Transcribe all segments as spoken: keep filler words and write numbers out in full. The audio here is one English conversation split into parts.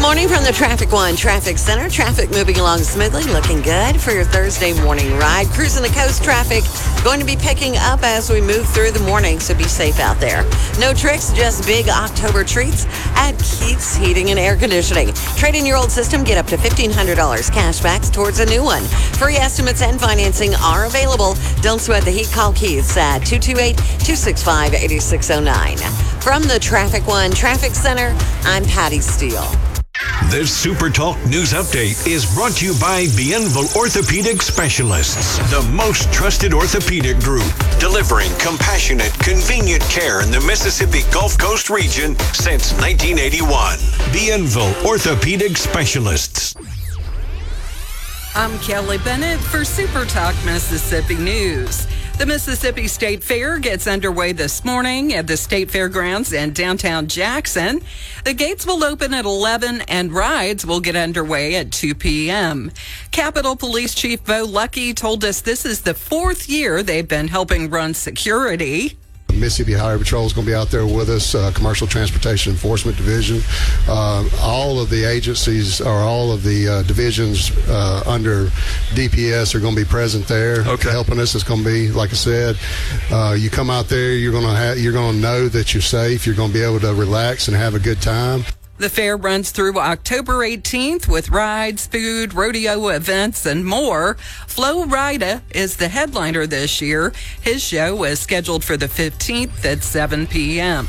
morning from the Traffic One Traffic Center. Traffic moving along smoothly, looking good for your Thursday morning ride. Cruising the coast traffic going to be picking up as we move through the morning, so be safe out there. No tricks, just big October treats at Keith's Heating and Air Conditioning. Trade in your old system, get up to fifteen hundred dollars cash backs towards a new one. Free estimates and financing are available. Don't sweat the heat. Call Keith's at two two eight, two six five, eight six zero nine. From the Traffic One Traffic Center, I'm Patty Steele. This Super Talk News Update is brought to you by Bienville Orthopedic Specialists, the most trusted orthopedic group, delivering compassionate, convenient care in the Mississippi Gulf Coast region since nineteen eighty-one. Bienville Orthopedic Specialists. I'm Kelly Bennett for Super Talk Mississippi News. The Mississippi State Fair gets underway this morning at the State Fairgrounds in downtown Jackson. The gates will open at eleven and rides will get underway at two p.m. Capitol Police Chief Bo Luckey told us this is the fourth year they've been helping run security. Mississippi Highway Patrol is going to be out there with us, uh, Commercial Transportation Enforcement Division. Uh, all of the agencies or all of the uh, divisions uh, under D P S are going to be present there, okay, helping us. It's going to be, like I said, uh, you come out there, you're going to have, you're going to know that you're safe. You're going to be able to relax and have a good time. The fair runs through October eighteenth with rides, food, rodeo events, and more. Flo Rida is the headliner this year. His show is scheduled for the fifteenth at seven p.m.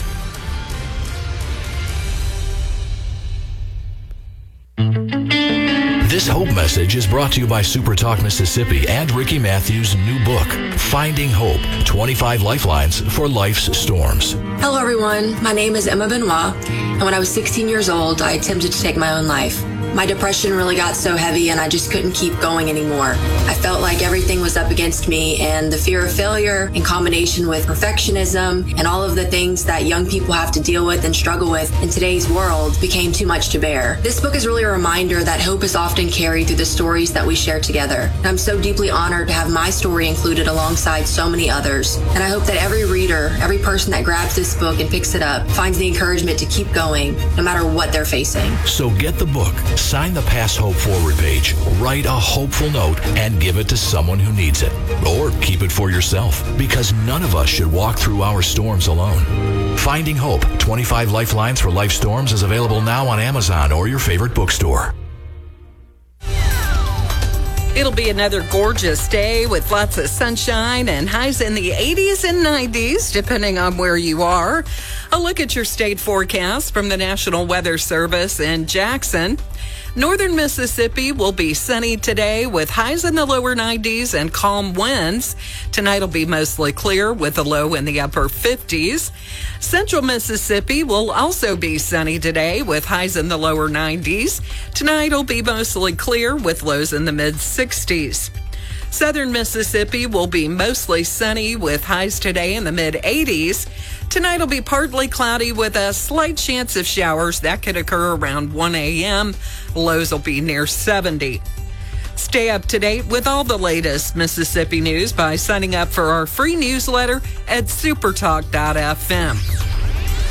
This Hope message is brought to you by Super Talk Mississippi and Ricky Matthews' new book, Finding Hope, twenty-five Lifelines for Life's Storms. Hello, everyone. My name is Emma Benoit, and when I was sixteen years old, I attempted to take my own life. My depression really got so heavy, and I just couldn't keep going anymore. I felt like everything was up against me, and the fear of failure, in combination with perfectionism and all of the things that young people have to deal with and struggle with in today's world, became too much to bear. This book is really a reminder that hope is often carried through the stories that we share together. And I'm so deeply honored to have my story included alongside so many others. And I hope that every reader, every person that grabs this book and picks it up, finds the encouragement to keep going, no matter what they're facing. So get the book, sign the Pass Hope forward page, write a hopeful note, and give it to someone who needs it. Or keep it for yourself, because none of us should walk through our storms alone. Finding Hope, twenty-five Lifelines for Life Storms is available now on Amazon or your favorite bookstore. It'll be another gorgeous day with lots of sunshine and highs in the eighties and nineties, depending on where you are. A look at your state forecast from the National Weather Service in Jackson. Northern Mississippi will be sunny today with highs in the lower nineties and calm winds. Tonight will be mostly clear with a low in the upper fifties. Central Mississippi will also be sunny today with highs in the lower nineties. Tonight will be mostly clear with lows in the mid-sixties. Southern Mississippi will be mostly sunny with highs today in the mid-eighties. Tonight will be partly cloudy with a slight chance of showers that could occur around one a.m. Lows will be near seventy. Stay up to date with all the latest Mississippi news by signing up for our free newsletter at supertalk dot f m.